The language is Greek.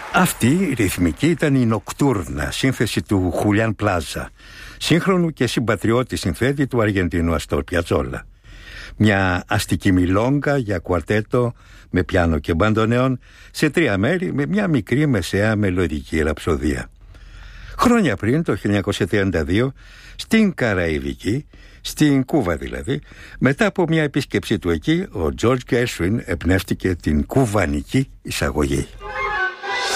Αυτή η ρυθμική ήταν η Νοκτούρνα, σύνθεση του Χουλιάν Πλάζα, σύγχρονου και συμπατριώτη συνθέτη του Αργεντινού Αστόρ Πιατσόλα. Μια αστική μιλόγκα για κουαρτέτο με πιάνο και μπαντονεόν σε 3 μέρη με μια μικρή μεσαία μελωδική ραψοδία. Χρόνια πριν, το 1932, στην Καραϊβική, στην Κούβα δηλαδή, μετά από μια επίσκεψή του εκεί, ο George Gershwin εμπνεύστηκε την κουβανική εισαγωγή.